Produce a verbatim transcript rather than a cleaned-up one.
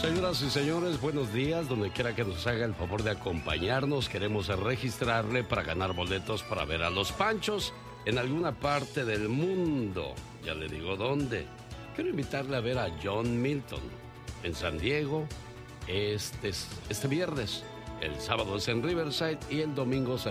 Señoras y señores, buenos días. Donde quiera que nos haga el favor de acompañarnos, queremos registrarle para ganar boletos para ver a Los Panchos en alguna parte del mundo. Ya le digo dónde. Quiero invitarle a ver a John Milton en San Diego este, este viernes. El sábado es en Riverside y el domingo se